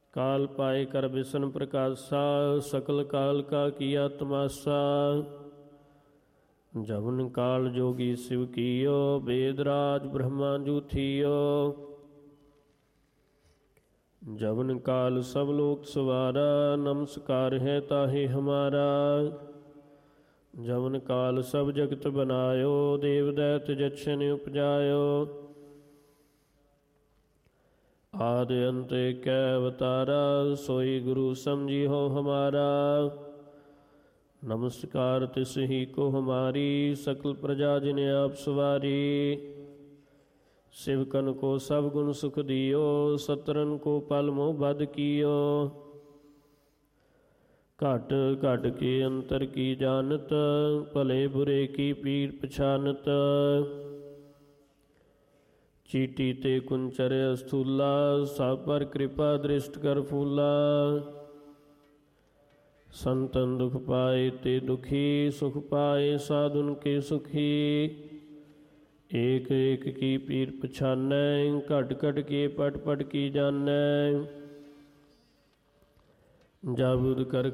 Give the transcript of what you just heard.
काल पाए कर बिसन प्रकाशा, सकल काल का किया तमाशा। जवन काल जोगी शिव कियो, वेदराज ब्रह्मा जूथियो। जवन काल सब लोक सवारा, नमस्कार है ताहे हमारा। जवन काल सब जगत बनायो, देव दैत जछन उपजायो। आदि अंत कै अवतारा, सोई गुरु समझी हो हमारा। नमस्कार तिस ही को हमारी, सकल प्रजा जिन आप सवारी। शिवकन को सब गुण सुख दियो, सतरन को पल मोह बद कियो। घट घट के अंतर की जानत, भले बुरे की पीर पछानत। चीटी ते कुंचर अस्थूला, सब पर कृपा दृष्ट कर फूला। संतन दुख पाए ते दुखी, सुख पाए साधुन के सुखी। एक एक की पीर पछानै, घट घट के पट पट की जानै। जाबुद कर